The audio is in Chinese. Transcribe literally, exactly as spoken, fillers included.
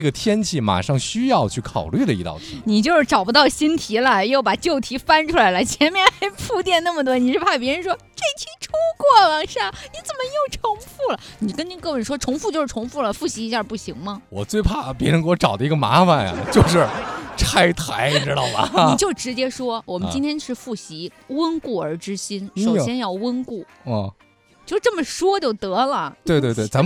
这个天气马上需要去考虑的一道题。 你就是找不到新题了，又把旧题翻出来了，前面还铺垫那么多，你是怕别人说这题出过往上，你怎么又重复了？你跟各位说重复就是重复了，复习一下不行吗？ 我最怕别人给我找的一个麻烦呀，就是拆台，知道吧？ 你就直接说我们今天是复习，温故而知新，首先要温故， 哦， 就这么说就得了。 对对对，咱们。